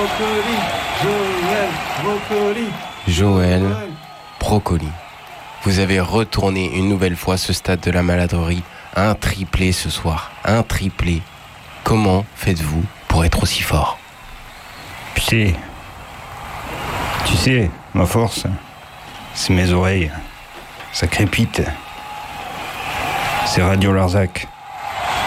Joël Brocoli. Vous avez retourné une nouvelle fois ce stade de la maladrerie. Un triplé ce soir. Un triplé. Comment faites-vous pour être aussi fort? Tu sais, ma force, c'est mes oreilles. Ça crépite. C'est Radio Larzac.